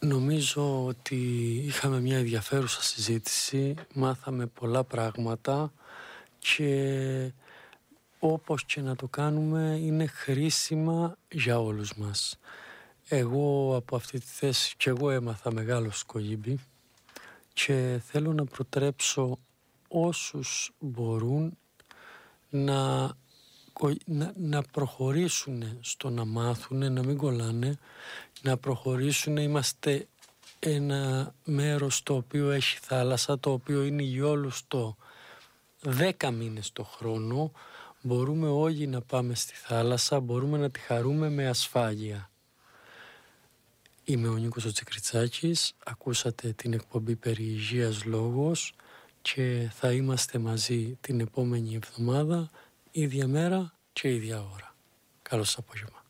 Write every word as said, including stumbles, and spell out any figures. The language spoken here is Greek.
Νομίζω ότι είχαμε μια ενδιαφέρουσα συζήτηση, μάθαμε πολλά πράγματα και όπως και να το κάνουμε είναι χρήσιμα για όλους μας. Εγώ από αυτή τη θέση και εγώ έμαθα μεγάλο σκοϊμπή και θέλω να προτρέψω όσους μπορούν να, να, να προχωρήσουν στο να μάθουν, να μην κολλάνε, να προχωρήσουν. Είμαστε ένα μέρος το οποίο έχει θάλασσα, το οποίο είναι για όλους το δέκα μήνες το χρόνο. Μπορούμε όλοι να πάμε στη θάλασσα, μπορούμε να τη χαρούμε με ασφάλεια. Είμαι ο Νίκος ο Τσικριτσάκης, ακούσατε την εκπομπή περί υγείας λόγος και θα είμαστε μαζί την επόμενη εβδομάδα, ίδια μέρα και ίδια ώρα. Καλό σας απόγευμα.